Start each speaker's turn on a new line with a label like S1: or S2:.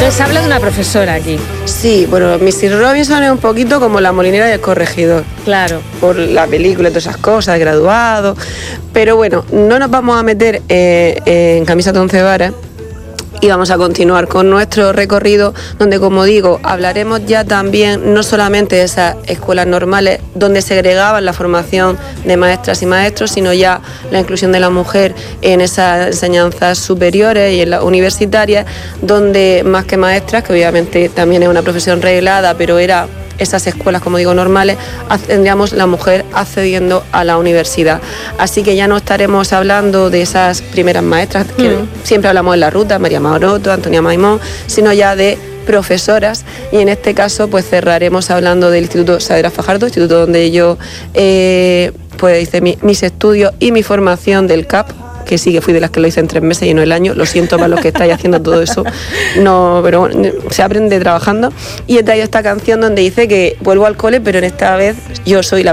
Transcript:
S1: Entonces habla de una profesora aquí.
S2: Sí, bueno, Mrs. Robinson es un poquito como La molinera y el corregidor.
S1: Claro.
S2: Por la película y todas esas cosas, graduado. Pero bueno, no nos vamos a meter en camisa de 11 varas. Y vamos a continuar con nuestro recorrido, donde, como digo, hablaremos ya también no solamente de esas escuelas normales donde segregaban la formación de maestras y maestros, sino ya la inclusión de la mujer en esas enseñanzas superiores y en las universitarias, donde más que maestras, que obviamente también es una profesión reglada, pero era esas escuelas, como digo, normales, tendríamos la mujer accediendo a la universidad. Así que ya no estaremos hablando de esas primeras maestras, que siempre hablamos en la ruta, María Maroto, Antonia Maimón, sino ya de profesoras, y en este caso pues cerraremos hablando del Instituto Saavedra Fajardo, instituto donde yo pues hice mis estudios y mi formación del CAP, que sí, que fui de las que lo hice en 3 meses y no el año. Lo siento para los que estáis haciendo todo eso. No, pero bueno, se aprende trabajando. Y he traído esta canción donde dice que vuelvo al cole, pero en esta vez yo soy la